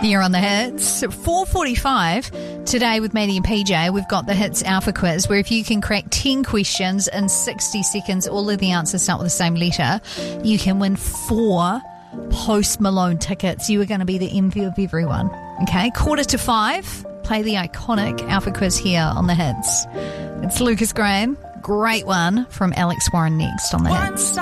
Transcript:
You're on the hits. 4:45 today with Maddie and PJ. We've got the Hits Alpha Quiz, where if you can crack 10 questions in 60 seconds, all of the answers start with the same letter, you can win 4 Post Malone tickets. You are going to be the envy of everyone. Okay, 4:45. Play the iconic Alpha Quiz here on the Hits. It's Lucas Graham. Great one from Alex Warren next on the Hits.